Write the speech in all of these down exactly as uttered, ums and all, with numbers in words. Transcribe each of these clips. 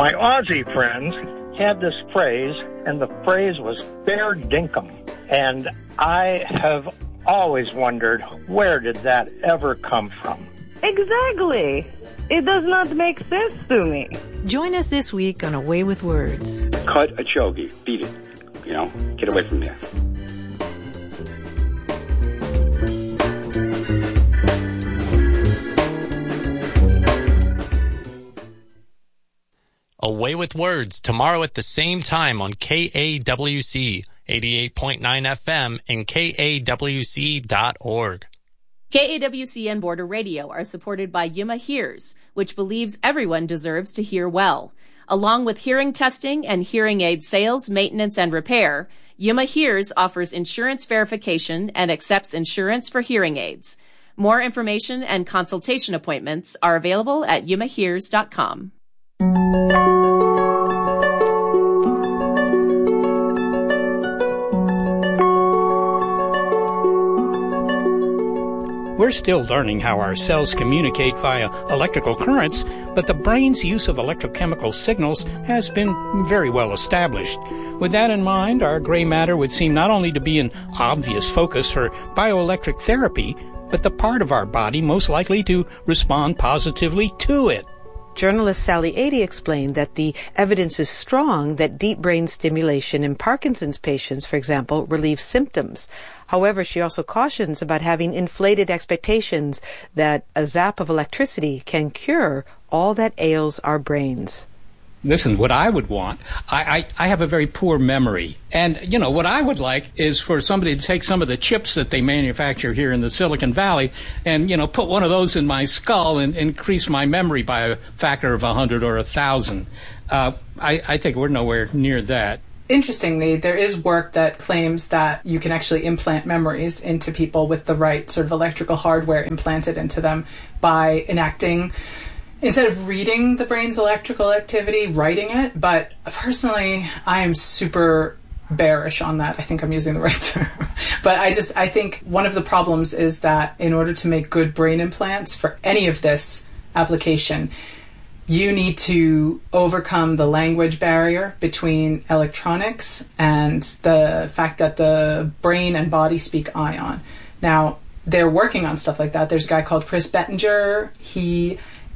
My Aussie friends had this phrase, and the phrase was fair dinkum. And I have always wondered, where did that ever come from? Exactly. It does not make sense to me. Join us this week on A Way with Words. Cut a chogi. Beat it. You know, get away from there. Away with Words, tomorrow at the same time on K A W C, eighty-eight point nine F M and K A W C dot org. K A W C and Border Radio are supported by Yuma Hears, which believes everyone deserves to hear well. Along with hearing testing and hearing aid sales, maintenance, and repair, Yuma Hears offers insurance verification and accepts insurance for hearing aids. More information and consultation appointments are available at yuma hears dot com. We're still learning how our cells communicate via electrical currents, but the brain's use of electrochemical signals has been very well established. With that in mind, our gray matter would seem not only to be an obvious focus for bioelectric therapy, but the part of our body most likely to respond positively to it. Journalist Sally Adey explained that the evidence is strong that deep brain stimulation in Parkinson's patients, for example, relieves symptoms. However, she also cautions about having inflated expectations that a zap of electricity can cure all that ails our brains. Listen, what I would want, I, I, I have a very poor memory. And, you know, what I would like is for somebody to take some of the chips that they manufacture here in the Silicon Valley and, you know, put one of those in my skull and increase my memory by a factor of a hundred or a thousand. Uh, I, I think we're nowhere near that. Interestingly, there is work that claims that you can actually implant memories into people with the right sort of electrical hardware implanted into them by enacting, instead of reading the brain's electrical activity, writing it. But personally, I am super bearish on that. I think I'm using the right term. But I just, I think one of the problems is that in order to make good brain implants for any of this application, you need to overcome the language barrier between electronics and the fact that the brain and body speak ion. Now, they're working on stuff like that. There's a guy called Chris Bettinger. He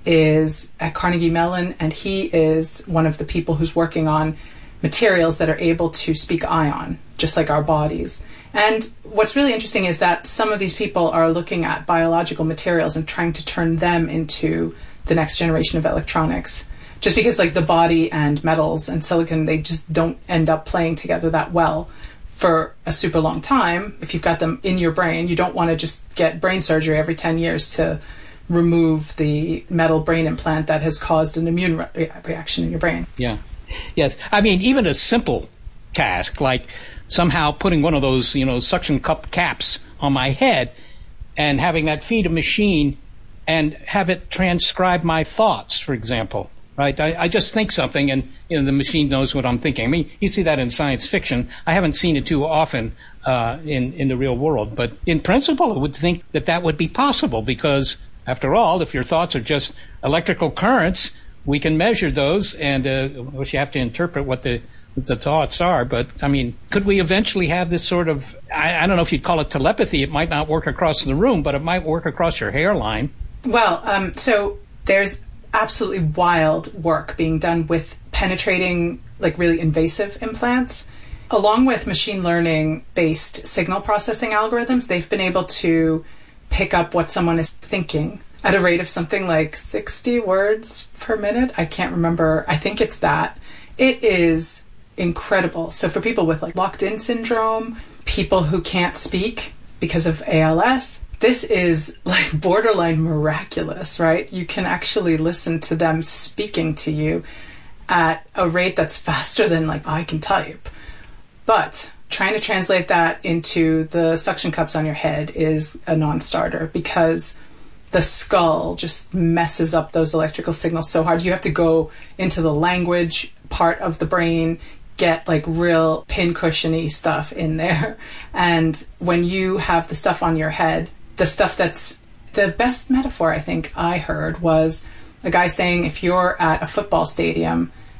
is at Carnegie Mellon, and he is one of the people who's working on materials that are able to speak ion, just like our bodies. And what's really interesting is that some of these people are looking at biological materials and trying to turn them into the next generation of electronics. Just because like the body and metals and silicon, they just don't end up playing together that well for a super long time. If you've got them in your brain, you don't want to just get brain surgery every ten years to remove the metal brain implant that has caused an immune re- reaction in your brain. Yeah. Yes. I mean, even a simple task like somehow putting one of those, you know, suction cup caps on my head and having that feed a machine and have it transcribe my thoughts, for example, right? I, I just think something and, you know, the machine knows what I'm thinking. I mean, you see that in science fiction. I haven't seen it too often uh, in, in the real world. But in principle, I would think that that would be possible because, after all, if your thoughts are just electrical currents, we can measure those and, uh, of course, you have to interpret what the what the thoughts are. But, I mean, could we eventually have this sort of, I, I don't know if you'd call it telepathy. It might not work across the room, but it might work across your hairline. Well, um, so there's absolutely wild work being done with penetrating, like, really invasive implants. Along with machine learning-based signal processing algorithms, they've been able to pick up what someone is thinking at a rate of something like sixty words per minute. I can't remember. I think it's that. It is incredible. So for people with like locked-in syndrome, people who can't speak because of A L S, this is like borderline miraculous, right? You can actually listen to them speaking to you at a rate that's faster than like I can type. But trying to translate that into the suction cups on your head is a non-starter because the skull just messes up those electrical signals so hard. You have to go into the language part of the brain, get like real pincushiony stuff in there. And when you have the stuff on your head, the stuff that's the best metaphor I think I heard was a guy saying if you're at a football stadium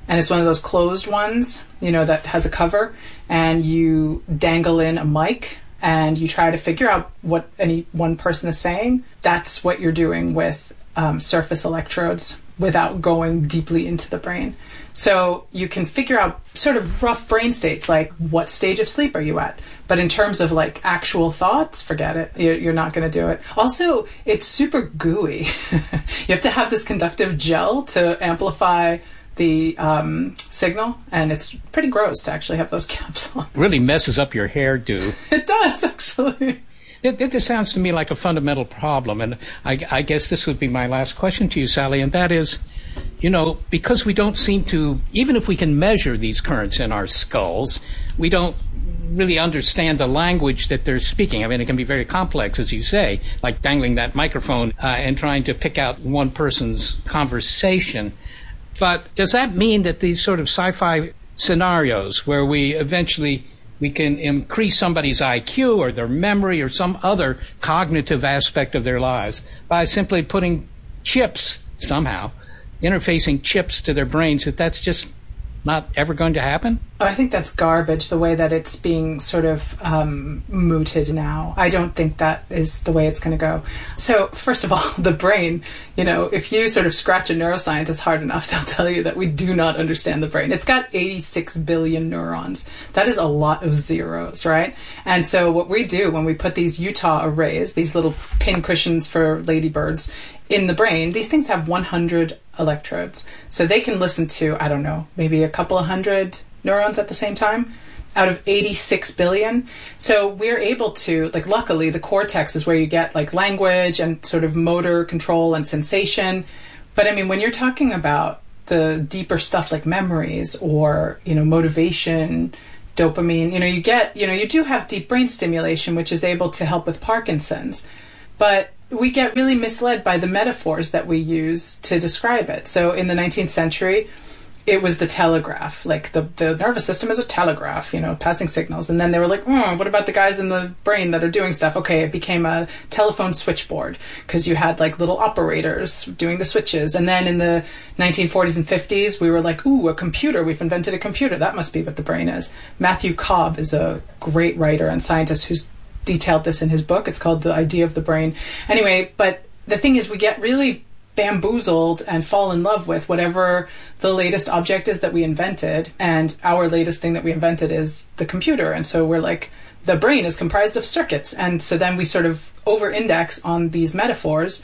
and it's one of those closed ones, you know, that has a cover, and you dangle in a mic and you try to figure out what any one person is saying. That's what you're doing with um, surface electrodes without going deeply into the brain. So you can figure out sort of rough brain states, like what stage of sleep are you at? But in terms of like actual thoughts, forget it. You're, you're not going to do it. Also, it's super gooey. You have to have this conductive gel to amplify the um, signal, and it's pretty gross to actually have those caps on. Really messes up your hairdo. It does, actually. It, it, this sounds to me like a fundamental problem, and I, I guess this would be my last question to you, Sally, and that is, you know, because we don't seem to, even if we can measure these currents in our skulls, we don't really understand the language that they're speaking. I mean, it can be very complex, as you say, like dangling that microphone uh, and trying to pick out one person's conversation. But does that mean that these sort of sci-fi scenarios where we eventually we can increase somebody's I Q or their memory or some other cognitive aspect of their lives by simply putting chips somehow, interfacing chips to their brains, that that's just not ever going to happen? I think that's garbage, the way that it's being sort of um, mooted now. I don't think that is the way it's going to go. So, first of all, the brain, you know, if you sort of scratch a neuroscientist hard enough, they'll tell you that we do not understand the brain. It's got eighty-six billion neurons. That is a lot of zeros, right? And so what we do when we put these Utah arrays, these little pin cushions for ladybirds, in the brain, these things have one hundred electrodes. So they can listen to, I don't know, maybe a couple of hundred neurons at the same time out of eighty-six billion. So we're able to, like, luckily the cortex is where you get like language and sort of motor control and sensation. But I mean, when you're talking about the deeper stuff like memories or, you know, motivation, dopamine, you know, you get, you know, you do have deep brain stimulation, which is able to help with Parkinson's. But we get really misled by the metaphors that we use to describe it. So in the nineteenth century, it was the telegraph. Like the, the nervous system is a telegraph, you know, passing signals. And then they were like, mm, what about the guys in the brain that are doing stuff? Okay, it became a telephone switchboard because you had like little operators doing the switches. And then in the nineteen forties and fifties, we were like, ooh, a computer. We've invented a computer. That must be what the brain is. Matthew Cobb is a great writer and scientist who's detailed this in his book. It's called The Idea of the Brain. Anyway, but the thing is, we get really bamboozled and fall in love with whatever the latest object is that we invented. And our latest thing that we invented is the computer. And so we're like, the brain is comprised of circuits. And so then we sort of over-index on these metaphors.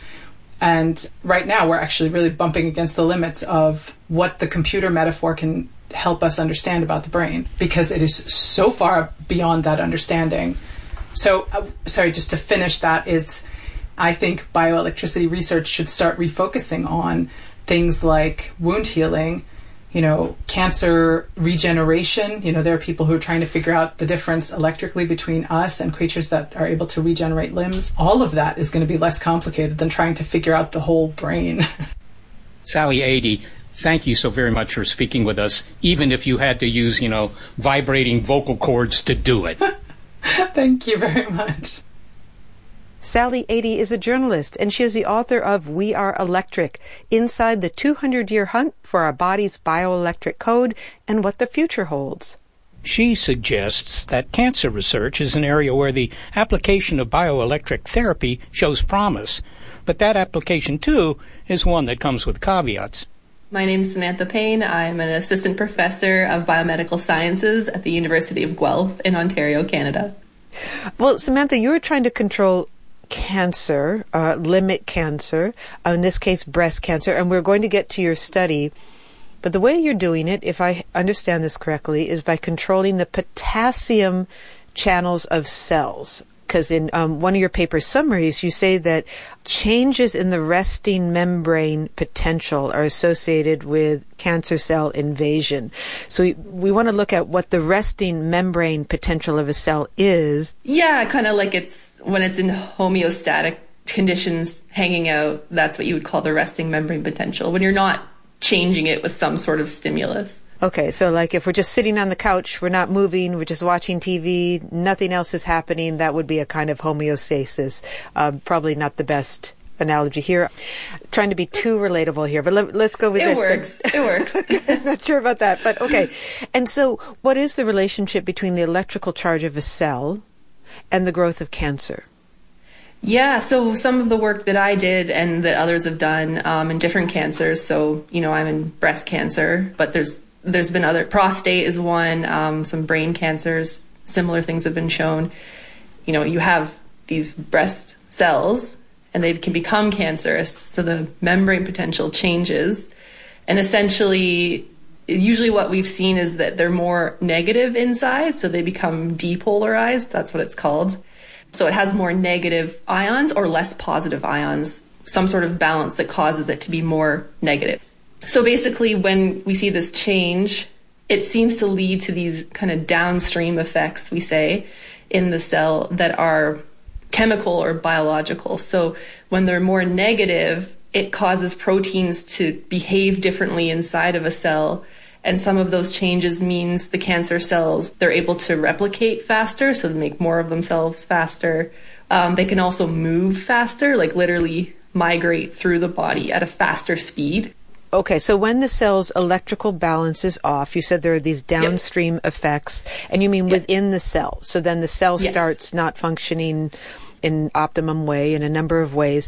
And right now we're actually really bumping against the limits of what the computer metaphor can help us understand about the brain, because it is so far beyond that understanding. So, uh, sorry, just to finish that is, I think bioelectricity research should start refocusing on things like wound healing, you know, cancer regeneration. You know, there are people who are trying to figure out the difference electrically between us and creatures that are able to regenerate limbs. All of that is going to be less complicated than trying to figure out the whole brain. Sally Adee, thank you so very much for speaking with us, even if you had to use, you know, vibrating vocal cords to do it. Thank you very much. Sally Adee is a journalist, and she is the author of We Are Electric, Inside the two hundred year Hunt for Our Body's Bioelectric Code and What the Future Holds. She suggests that cancer research is an area where the application of bioelectric therapy shows promise, but that application, too, is one that comes with caveats. My name is Samantha Payne. I'm an assistant professor of biomedical sciences at the University of Guelph in Ontario, Canada. Well, Samantha, you were trying to control cancer, uh, limit cancer, uh, in this case breast cancer, and we're going to get to your study. But the way you're doing it, if I understand this correctly, is by controlling the potassium channels of cells. Because in um, one of your paper summaries, you say that changes in the resting membrane potential are associated with cancer cell invasion. So we, we want to look at what the resting membrane potential of a cell is. Yeah, kind of like it's when it's in homeostatic conditions hanging out, that's what you would call the resting membrane potential, when you're not changing it with some sort of stimulus. Okay, so like if we're just sitting on the couch, we're not moving, we're just watching T V, nothing else is happening, that would be a kind of homeostasis. Uh, probably not the best analogy here. I'm trying to be too relatable here, but let, let's go with it this. Works. It works. I'm not sure about that, but okay. And so what is the relationship between the electrical charge of a cell and the growth of cancer? Yeah, so some of the work that I did and that others have done um, in different cancers, so, you know, I'm in breast cancer, but there's there's been other, prostate is one, um, some brain cancers, similar things have been shown. You know, you have these breast cells and they can become cancerous, so the membrane potential changes. And essentially, usually what we've seen is that they're more negative inside, so they become depolarized, that's what it's called. So it has more negative ions or less positive ions, some sort of balance that causes it to be more negative. So basically, when we see this change, it seems to lead to these kind of downstream effects, we say, in the cell that are chemical or biological. So when they're more negative, it causes proteins to behave differently inside of a cell. And some of those changes means the cancer cells, they're able to replicate faster, so they make more of themselves faster. Um, they can also move faster, like literally migrate through the body at a faster speed. Okay, so when the cell's electrical balance is off, you said there are these downstream yep. effects, and you mean yep. within the cell. So then the cell yes. starts not functioning in optimum way in a number of ways.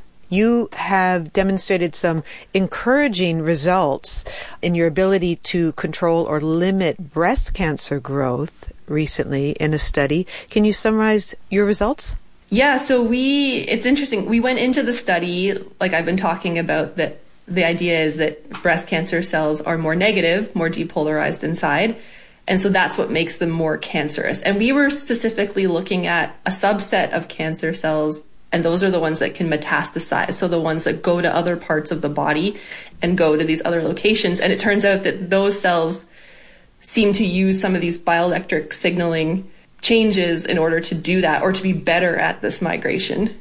You have demonstrated some encouraging results in your ability to control or limit breast cancer growth recently in a study. Can you summarize your results? Yeah, so we, it's interesting. We went into the study, like I've been talking about, that the idea is that breast cancer cells are more negative, more depolarized inside. And so that's what makes them more cancerous. And we were specifically looking at a subset of cancer cells, and those are the ones that can metastasize. So the ones that go to other parts of the body and go to these other locations. And it turns out that those cells seem to use some of these bioelectric signaling changes in order to do that, or to be better at this migration.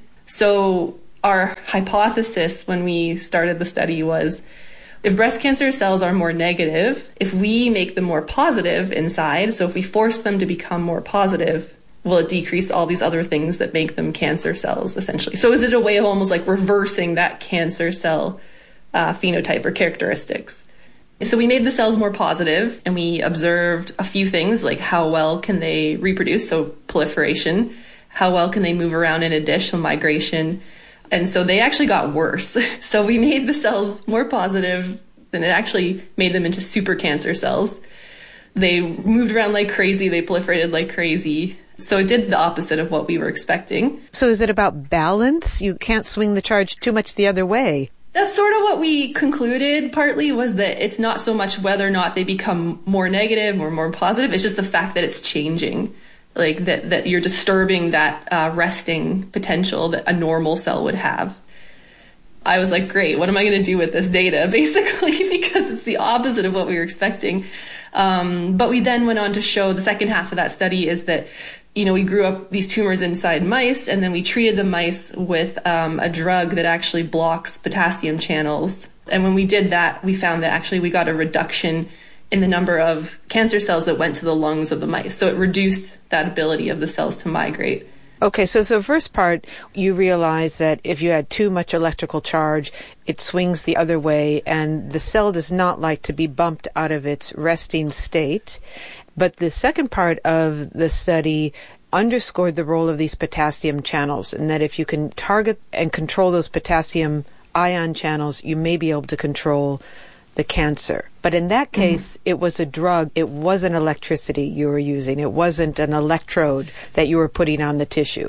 So our hypothesis when we started the study was, if breast cancer cells are more negative, if we make them more positive inside, so if we force them to become more positive, will it decrease all these other things that make them cancer cells, essentially? So is it a way of almost like reversing that cancer cell uh, phenotype or characteristics? So we made the cells more positive, and we observed a few things, like how well can they reproduce, so proliferation, how well can they move around in a dish, so migration. And so they actually got worse. So we made the cells more positive, and it actually made them into super cancer cells. They moved around like crazy, they proliferated like crazy. So it did the opposite of what we were expecting. So is it about balance? You can't swing the charge too much the other way. That's sort of what we concluded partly, was that it's not so much whether or not they become more negative or more positive. It's just the fact that it's changing, like that, that you're disturbing that uh, resting potential that a normal cell would have. I was like, great, what am I going to do with this data, basically, because it's the opposite of what we were expecting. Um, but we then went on to show the second half of that study is that, you know, we grew up these tumors inside mice, and then we treated the mice with um, a drug that actually blocks potassium channels. And when we did that, we found that actually we got a reduction in the number of cancer cells that went to the lungs of the mice. So it reduced that ability of the cells to migrate. Okay, so, so the first part, you realize that if you add too much electrical charge, it swings the other way, and the cell does not like to be bumped out of its resting state. But the second part of the study underscored the role of these potassium channels, and that if you can target and control those potassium ion channels, you may be able to control the cancer. But in that case, mm-hmm. it was a drug. It wasn't electricity you were using. It wasn't an electrode that you were putting on the tissue.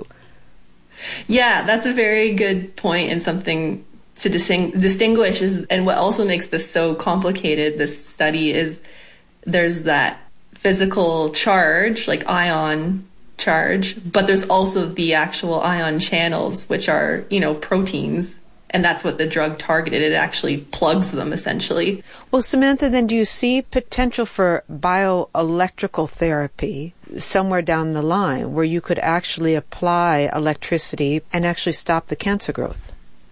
Yeah, that's a very good point, and something to disting- distinguish is, and what also makes this so complicated, this study, is there's that physical charge, like ion charge, but there's also the actual ion channels, which are, you know, proteins. And that's what the drug targeted. It actually plugs them, essentially. Well, Samantha, then do you see potential for bioelectrical therapy somewhere down the line where you could actually apply electricity and actually stop the cancer growth?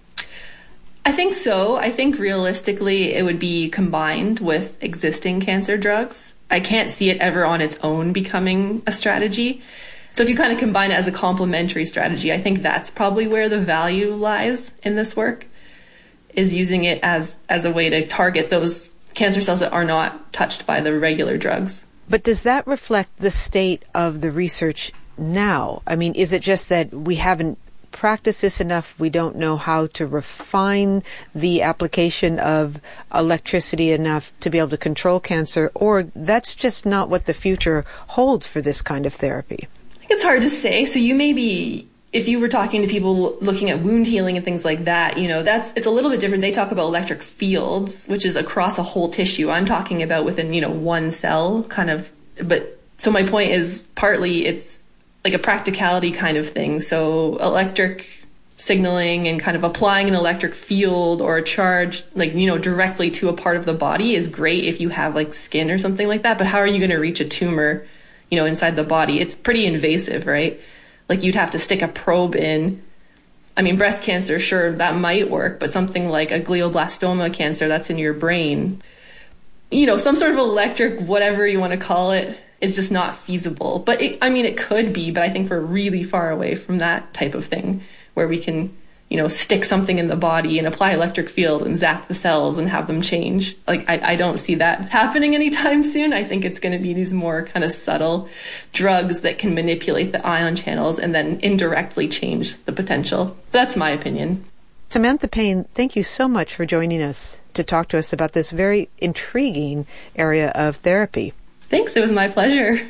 I think so. I think realistically it would be combined with existing cancer drugs. I can't see it ever on its own becoming a strategy. So if you kind of combine it as a complementary strategy, I think that's probably where the value lies in this work, is using it as, as a way to target those cancer cells that are not touched by the regular drugs. But does that reflect the state of the research now? I mean, is it just that we haven't practiced this enough, we don't know how to refine the application of electricity enough to be able to control cancer, or that's just not what the future holds for this kind of therapy? I think it's hard to say. So you may be, if you were talking to people looking at wound healing and things like that, you know, that's, it's a little bit different. They talk about electric fields, which is across a whole tissue. I'm talking about within, you know, one cell kind of, but so my point is partly it's like a practicality kind of thing. So electric signaling and kind of applying an electric field or a charge, like, you know, directly to a part of the body is great if you have like skin or something like that. But how are you going to reach a tumor, you know, inside the body? It's pretty invasive, right? Like you'd have to stick a probe in. I mean, breast cancer, sure, that might work, but something like a glioblastoma cancer that's in your brain, you know, some sort of electric, whatever you want to call it, is just not feasible. But it, I mean, it could be, but I think we're really far away from that type of thing where we can, you know, stick something in the body and apply electric field and zap the cells and have them change. Like, I, I don't see that happening anytime soon. I think it's going to be these more kind of subtle drugs that can manipulate the ion channels and then indirectly change the potential. That's my opinion. Samantha Payne, thank you so much for joining us to talk to us about this very intriguing area of therapy. Thanks. It was my pleasure.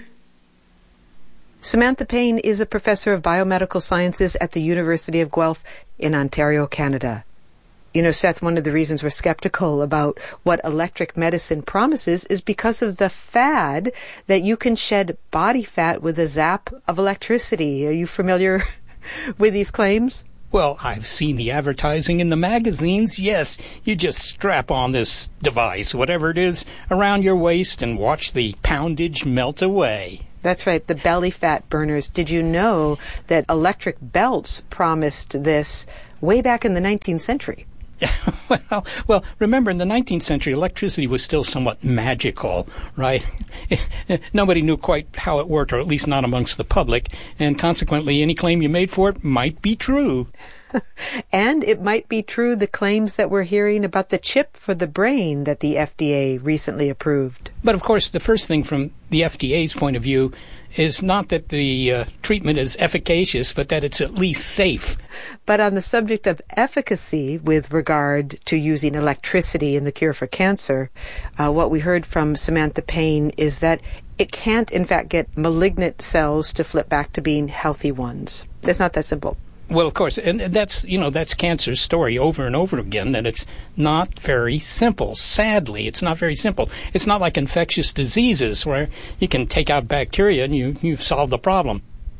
Samantha Payne is a professor of biomedical sciences at the University of Guelph in Ontario, Canada. You know, Seth, one of the reasons we're skeptical about what electric medicine promises is because of the fad that you can shed body fat with a zap of electricity. Are you familiar with these claims? Well, I've seen the advertising in the magazines. Yes, you just strap on this device, whatever it is, around your waist and watch the poundage melt away. That's right, the belly fat burners. Did you know that electric belts promised this way back in the nineteenth century? well, well, remember, in the nineteenth century, electricity was still somewhat magical, right? Nobody knew quite how it worked, or at least not amongst the public, and consequently, any claim you made for it might be true. And it might be true the claims that we're hearing about the chip for the brain that the F D A recently approved. But of course, the first thing from the F D A's point of view is not that the uh, treatment is efficacious, but that it's at least safe. But on the subject of efficacy with regard to using electricity in the cure for cancer, uh, what we heard from Samantha Payne is that it can't, in fact, get malignant cells to flip back to being healthy ones. It's not that simple. Well, of course, and that's, you know, that's cancer's story over and over again, and it's not very simple. Sadly, it's not very simple. It's not like infectious diseases where you can take out bacteria and you, you've solved the problem.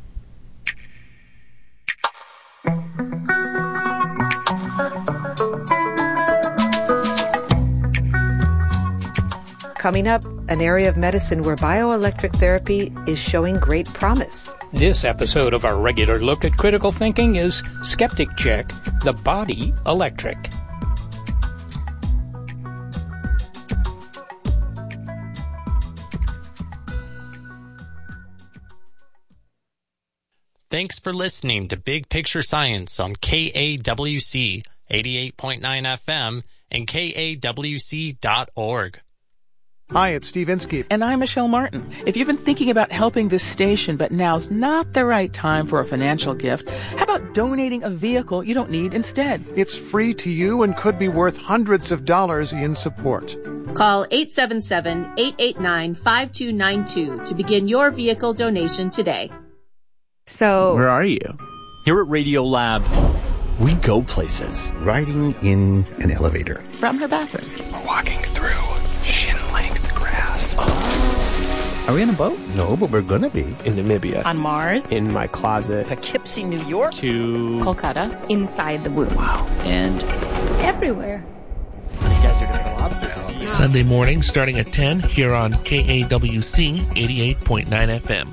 Coming up, an area of medicine where bioelectric therapy is showing great promise. This episode of our regular look at critical thinking is Skeptic Check, the Body Electric. Thanks for listening to Big Picture Science on K A W C eighty-eight point nine F M and K A W C dot org. Hi, it's Steve Inskeep. And I'm Michelle Martin. If you've been thinking about helping this station, but now's not the right time for a financial gift, how about donating a vehicle you don't need instead? It's free to you and could be worth hundreds of dollars in support. Call eight seven seven, eight eight nine, five two nine two to begin your vehicle donation today. So, where are you? Here at Radio Lab, we go places. Riding in an elevator. From her bathroom. We're walking through shin-length grass. Are we on a boat? No, but we're gonna be. In Namibia. On Mars. In my closet. Poughkeepsie, New York. To... Kolkata. Inside the womb. Wow. And... everywhere. You guys are doing a lobster. Sunday morning starting at ten here on K A W C eighty-eight point nine F M.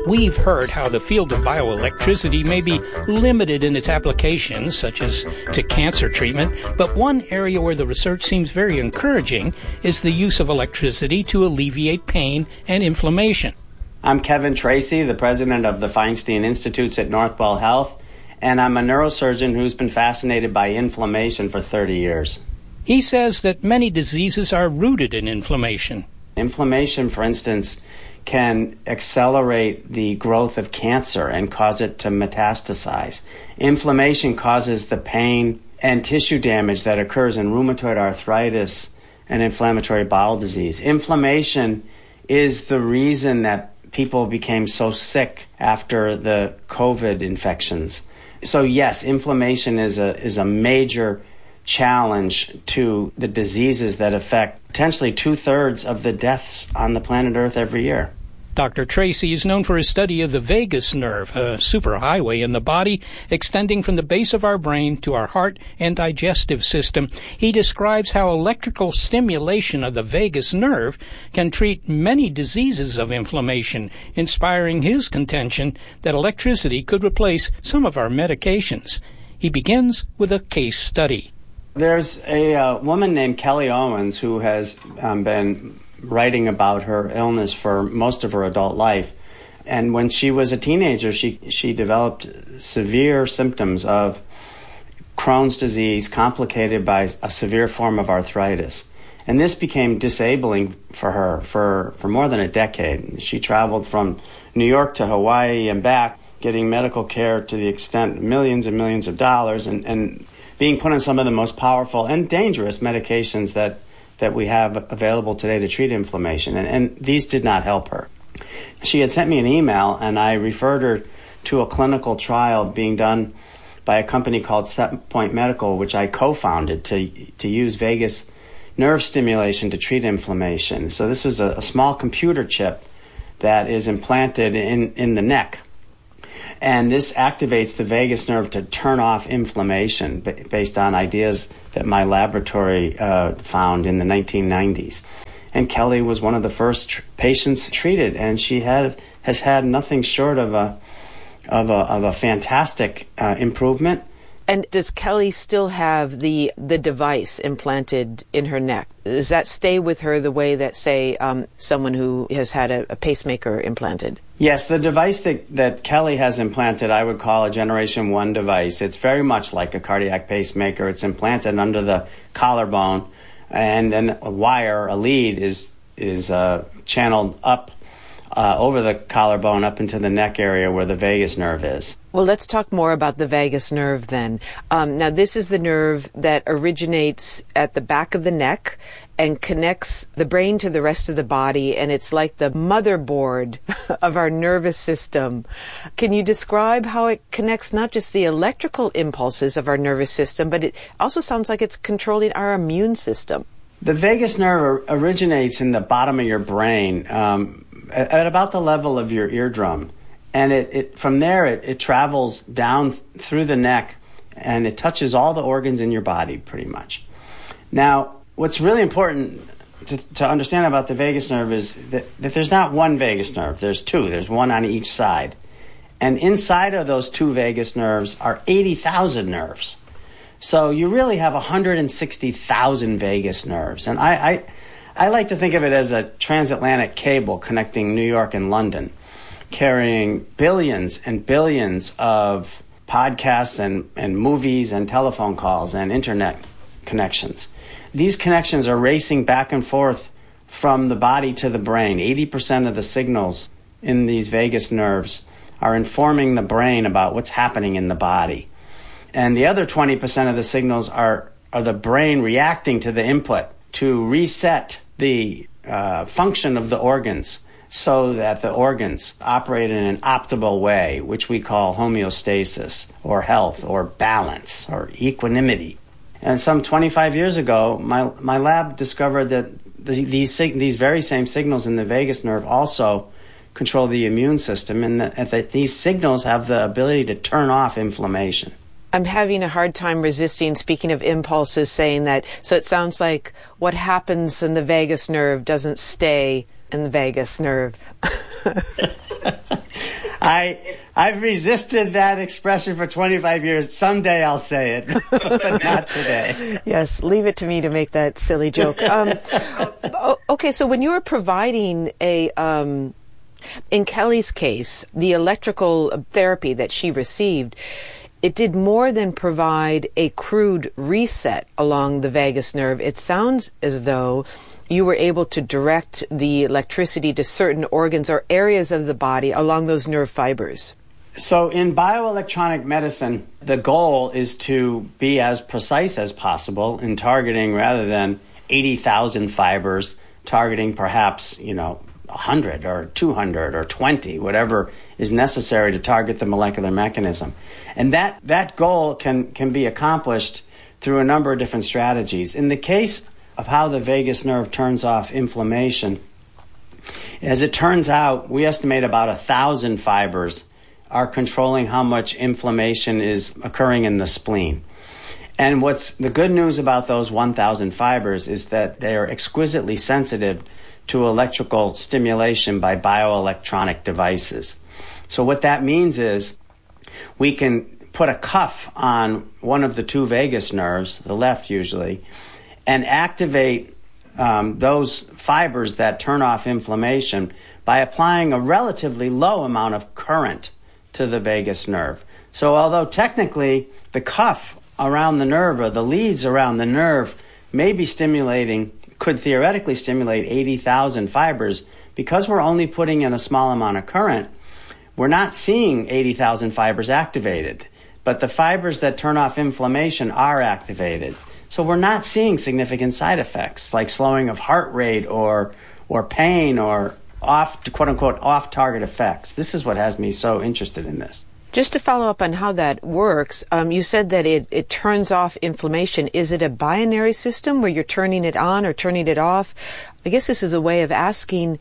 We've heard how the field of bioelectricity may be limited in its applications, such as to cancer treatment, but one area where the research seems very encouraging is the use of electricity to alleviate pain and inflammation. I'm Kevin Tracy, the president of the Feinstein Institutes at Northwell Health, and I'm a neurosurgeon who's been fascinated by inflammation for thirty years. He says that many diseases are rooted in inflammation. Inflammation, for instance, can accelerate the growth of cancer and cause it to metastasize. Inflammation causes the pain and tissue damage that occurs in rheumatoid arthritis and inflammatory bowel disease. Inflammation is the reason that people became so sick after the COVID infections. So yes, inflammation is a is a major challenge to the diseases that affect potentially two-thirds of the deaths on the planet Earth every year. Doctor Tracy is known for his study of the vagus nerve, a superhighway in the body extending from the base of our brain to our heart and digestive system. He describes how electrical stimulation of the vagus nerve can treat many diseases of inflammation, inspiring his contention that electricity could replace some of our medications. He begins with a case study. There's a uh, woman named Kelly Owens who has um, been writing about her illness for most of her adult life. And when she was a teenager, she, she developed severe symptoms of Crohn's disease complicated by a severe form of arthritis. And this became disabling for her for, for more than a decade. She traveled from New York to Hawaii and back, getting medical care to the extent millions and millions of dollars, and, and being put on some of the most powerful and dangerous medications that, that we have available today to treat inflammation. And, and these did not help her. She had sent me an email, and I referred her to a clinical trial being done by a company called Set Point Medical, which I co-founded to, to use vagus nerve stimulation to treat inflammation. So this is a, a small computer chip that is implanted in, in the neck. And this activates the vagus nerve to turn off inflammation b- based on ideas that my laboratory uh, found in the nineteen nineties. And Kelly was one of the first tr- patients treated, and she had has had nothing short of a of a, of a fantastic uh, improvement. And does Kelly still have the the device implanted in her neck? Does that stay with her the way that, say, um, someone who has had a, a pacemaker implanted? Yes, the device that, that Kelly has implanted, I would call a Generation one device. It's very much like a cardiac pacemaker. It's implanted under the collarbone, and then a wire, a lead, is is uh, channeled up uh, over the collarbone up into the neck area where the vagus nerve is. Well, let's talk more about the vagus nerve then. Um, now, this is the nerve that originates at the back of the neck and connects the brain to the rest of the body, and it's like the motherboard of our nervous system. Can you describe how it connects not just the electrical impulses of our nervous system, but it also sounds like it's controlling our immune system? The vagus nerve originates in the bottom of your brain, um, at, at about the level of your eardrum. And it, it from there, it, it travels down through the neck, and it touches all the organs in your body, pretty much. Now, what's really important to, to understand about the vagus nerve is that, that there's not one vagus nerve. There's two. There's one on each side. And inside of those two vagus nerves are eighty thousand nerves. So you really have one hundred sixty thousand vagus nerves. And I, I, I like to think of it as a transatlantic cable connecting New York and London, carrying billions and billions of podcasts and, and movies and telephone calls and internet connections. These connections are racing back and forth from the body to the brain. eighty percent of the signals in these vagus nerves are informing the brain about what's happening in the body. And the other twenty percent of the signals are, are the brain reacting to the input to reset the uh, function of the organs so that the organs operate in an optimal way, which we call homeostasis or health or balance or equanimity. And some twenty-five years ago, my my lab discovered that the, these these very same signals in the vagus nerve also control the immune system, and that, that these signals have the ability to turn off inflammation. I'm having a hard time resisting, speaking of impulses, saying that, so it sounds like what happens in the vagus nerve doesn't stay in the vagus nerve. I, I've resisted that expression for twenty-five years. Someday I'll say it, but not today. Yes, leave it to me to make that silly joke. Um, okay, so when you were providing a, um, in Kelly's case, the electrical therapy that she received, it did more than provide a crude reset along the vagus nerve. It sounds as though you were able to direct the electricity to certain organs or areas of the body along those nerve fibers. So in bioelectronic medicine, the goal is to be as precise as possible in targeting, rather than eighty thousand fibers, targeting perhaps, you know, one hundred or two hundred or twenty, whatever is necessary to target the molecular mechanism. And that, that goal can, can be accomplished through a number of different strategies. In the case of how the vagus nerve turns off inflammation, as it turns out, we estimate about a thousand fibers are controlling how much inflammation is occurring in the spleen. And what's the good news about those one thousand fibers is that they are exquisitely sensitive to electrical stimulation by bioelectronic devices. So what that means is we can put a cuff on one of the two vagus nerves, the left usually, and activate um, those fibers that turn off inflammation by applying a relatively low amount of current to the vagus nerve. So although technically the cuff around the nerve or the leads around the nerve may be stimulating, could theoretically stimulate eighty thousand fibers, because we're only putting in a small amount of current, we're not seeing eighty thousand fibers activated. But the fibers that turn off inflammation are activated. So we're not seeing significant side effects like slowing of heart rate or or pain or off, quote unquote, off-target effects. This is what has me so interested in this. Just to follow up on how that works, um, you said that it, it turns off inflammation. Is it a binary system where you're turning it on or turning it off? I guess this is a way of asking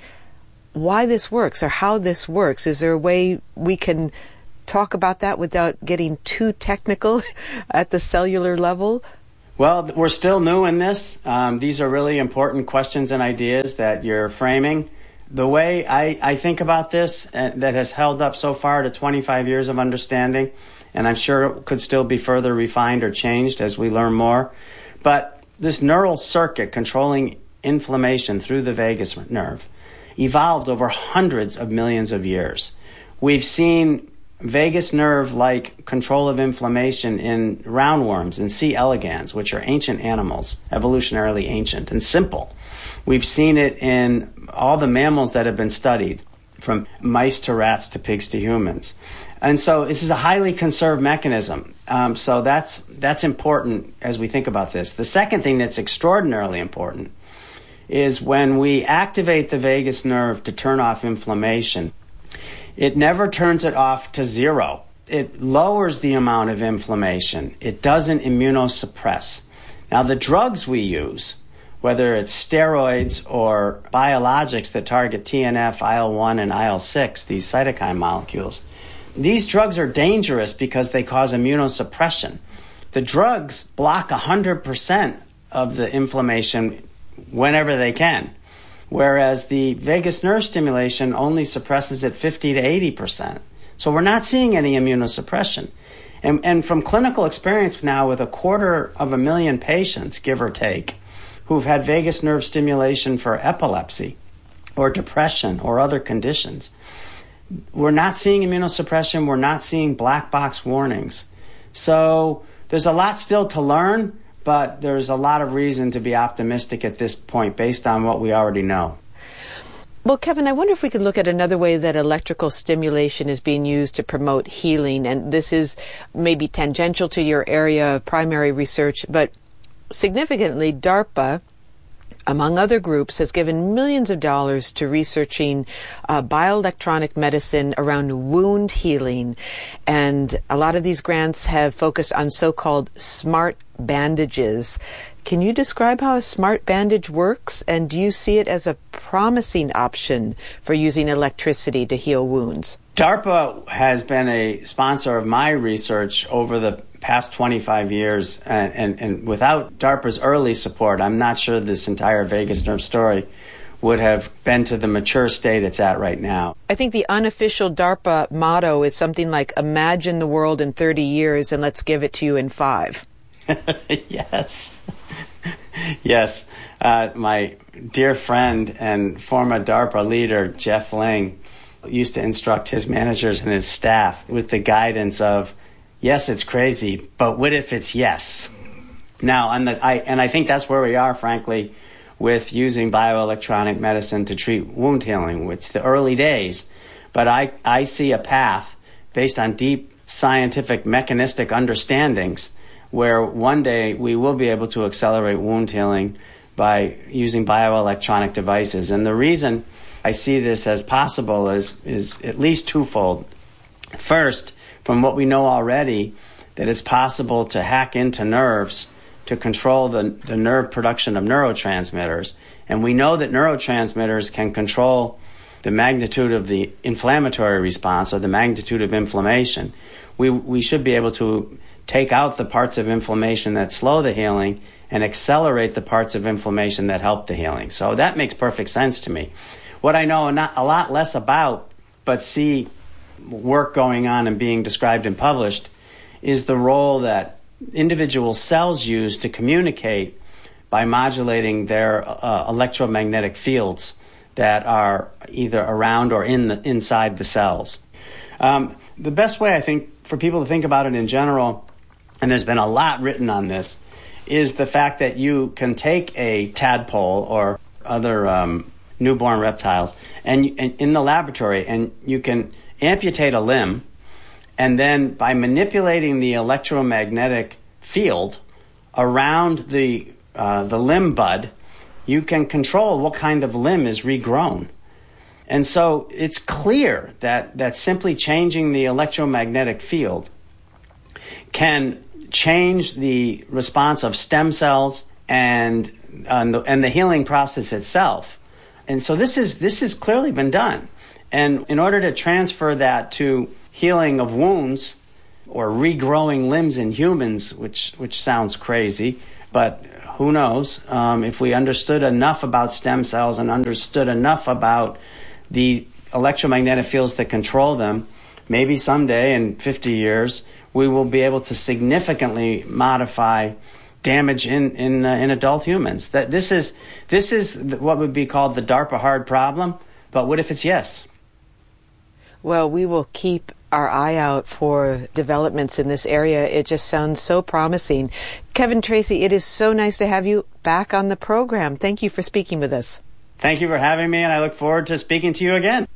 why this works or how this works. Is there a way we can talk about that without getting too technical at the cellular level? Well, we're still new in this. Um, these are really important questions and ideas that you're framing. The way I, I think about this, uh, that has held up so far to twenty-five years of understanding, and I'm sure it could still be further refined or changed as we learn more, but this neural circuit controlling inflammation through the vagus nerve evolved over hundreds of millions of years. We've seen vagus nerve-like control of inflammation in roundworms and C. elegans, which are ancient animals, evolutionarily ancient and simple. We've seen it in all the mammals that have been studied, from mice to rats to pigs to humans. And so this is a highly conserved mechanism. Um, so that's that's important as we think about this. The second thing that's extraordinarily important is when we activate the vagus nerve to turn off inflammation, it never turns it off to zero. It lowers the amount of inflammation. It doesn't immunosuppress. Now, the drugs we use, whether it's steroids or biologics that target T N F, I L one, and I L six, these cytokine molecules, these drugs are dangerous because they cause immunosuppression. The drugs block one hundred percent of the inflammation whenever they can, whereas the vagus nerve stimulation only suppresses it fifty to eighty percent. So we're not seeing any immunosuppression. And, and from clinical experience now with a quarter of a million patients, give or take, who've had vagus nerve stimulation for epilepsy or depression or other conditions, we're not seeing immunosuppression. We're not seeing black box warnings. So there's a lot still to learn, but there's a lot of reason to be optimistic at this point based on what we already know. Well, Kevin, I wonder if we could look at another way that electrical stimulation is being used to promote healing. And this is maybe tangential to your area of primary research, but significantly, DARPA, among other groups, has given millions of dollars to researching uh, bioelectronic medicine around wound healing. And a lot of these grants have focused on so-called smart bandages. Can you describe how a smart bandage works? And do you see it as a promising option for using electricity to heal wounds? DARPA has been a sponsor of my research over the past twenty-five years, and, and, and without DARPA's early support, I'm not sure this entire vagus nerve story would have been to the mature state it's at right now. I think the unofficial DARPA motto is something like, imagine the world in thirty years and let's give it to you in five. Yes. Yes. Uh, my dear friend and former DARPA leader, Jeff Ling, used to instruct his managers and his staff with the guidance of, yes, it's crazy, but what if it's yes? Now, and, the, I, and I think that's where we are, frankly, with using bioelectronic medicine to treat wound healing. It's the early days, but I, I see a path based on deep scientific mechanistic understandings where one day we will be able to accelerate wound healing by using bioelectronic devices. And the reason I see this as possible is, is at least twofold. First, from what we know already, that it's possible to hack into nerves to control the, the nerve production of neurotransmitters. And we know that neurotransmitters can control the magnitude of the inflammatory response or the magnitude of inflammation. We, we should be able to take out the parts of inflammation that slow the healing and accelerate the parts of inflammation that help the healing. So that makes perfect sense to me. What I know not, a lot less about, but see work going on and being described and published, is the role that individual cells use to communicate by modulating their uh, electromagnetic fields that are either around or in the, inside the cells. Um, the best way, I think, for people to think about it in general, and there's been a lot written on this, is the fact that you can take a tadpole or other um, newborn reptiles and, and in the laboratory, and you can amputate a limb, and then by manipulating the electromagnetic field around the uh, the limb bud, you can control what kind of limb is regrown. And so it's clear that, that simply changing the electromagnetic field can change the response of stem cells and and the, and the healing process itself. And so this is this has clearly been done. And in order to transfer that to healing of wounds or regrowing limbs in humans, which which sounds crazy, but who knows? Um, if we understood enough about stem cells and understood enough about the electromagnetic fields that control them, maybe someday in fifty years, we will be able to significantly modify damage in in, uh, in adult humans. That this is this is what would be called the DARPA hard problem. But what if it's yes? Well, we will keep our eye out for developments in this area. It just sounds so promising. Kevin Tracey, it is so nice to have you back on the program. Thank you for speaking with us. Thank you for having me, and I look forward to speaking to you again.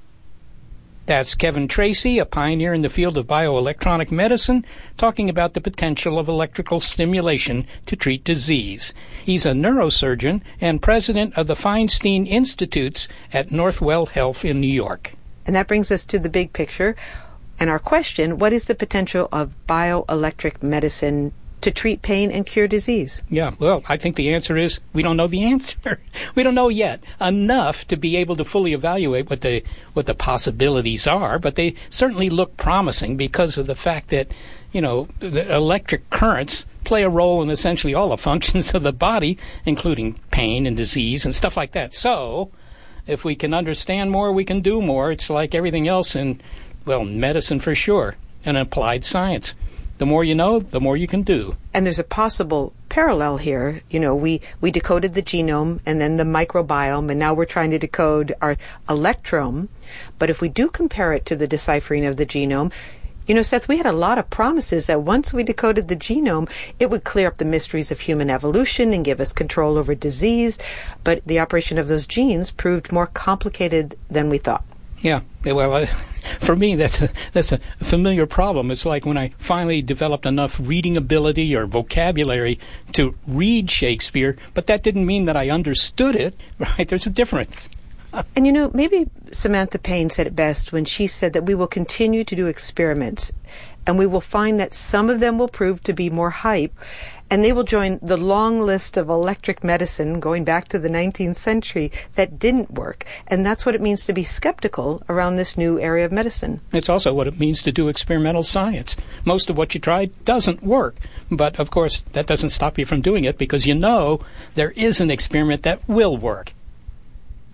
That's Kevin Tracey, a pioneer in the field of bioelectronic medicine, talking about the potential of electrical stimulation to treat disease. He's a neurosurgeon and president of the Feinstein Institutes at Northwell Health in New York. And that brings us to the big picture. And our question, what is the potential of bioelectric medicine to treat pain and cure disease? Yeah, well, I think the answer is we don't know the answer. We don't know yet enough to be able to fully evaluate what the what the possibilities are, but they certainly look promising because of the fact that, you know, the electric currents play a role in essentially all the functions of the body, including pain and disease and stuff like that. So, if we can understand more, we can do more. It's like everything else in, well, medicine for sure, and applied science. The more you know, the more you can do. And there's a possible parallel here. You know, we, we decoded the genome and then the microbiome, and now we're trying to decode our electrome. But if we do compare it to the deciphering of the genome, you know, Seth, we had a lot of promises that once we decoded the genome, it would clear up the mysteries of human evolution and give us control over disease. But the operation of those genes proved more complicated than we thought. Yeah, well, uh, for me, that's a, that's a familiar problem. It's like when I finally developed enough reading ability or vocabulary to read Shakespeare, but that didn't mean that I understood it, right? There's a difference. And, you know, maybe Samantha Payne said it best when she said that we will continue to do experiments, and we will find that some of them will prove to be more hype, and they will join the long list of electric medicine going back to the nineteenth century that didn't work. And that's what it means to be skeptical around this new area of medicine. It's also what it means to do experimental science. Most of what you try doesn't work. But, of course, that doesn't stop you from doing it because you know there is an experiment that will work.